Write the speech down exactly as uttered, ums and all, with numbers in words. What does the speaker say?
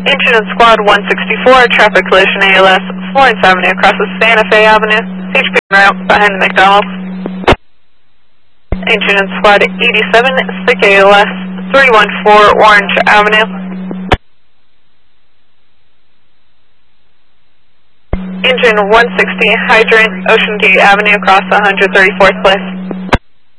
Engine and Squad one sixty-four, traffic collision A L S, Florence Avenue crosses Santa Fe Avenue, H P route behind the McDonald's. Engine and Squad eighty-seven, sick A L S, three one four Orange Avenue. Engine one sixty, hydrant, Ocean Gate Avenue across one hundred thirty-fourth place.